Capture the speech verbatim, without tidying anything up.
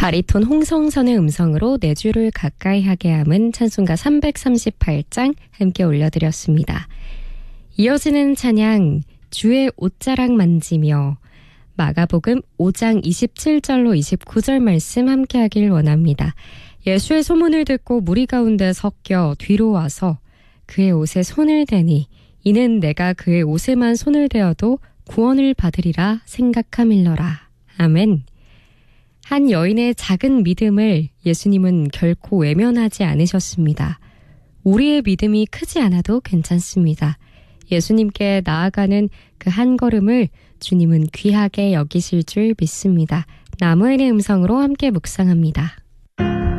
바리톤 홍성선의 음성으로 내 주를 가까이 하게 함은 찬송가 삼백삼십팔 장 함께 올려드렸습니다. 이어지는 찬양 주의 옷자락 만지며 마가복음 오 장 이십칠 절로 이십구 절 말씀 함께 하길 원합니다. 예수의 소문을 듣고 무리 가운데 섞여 뒤로 와서 그의 옷에 손을 대니 이는 내가 그의 옷에만 손을 대어도 구원을 받으리라 생각함일러라. 아멘. 한 여인의 작은 믿음을 예수님은 결코 외면하지 않으셨습니다. 우리의 믿음이 크지 않아도 괜찮습니다. 예수님께 나아가는 그 한 걸음을 주님은 귀하게 여기실 줄 믿습니다. 나무엘의 음성으로 함께 묵상합니다.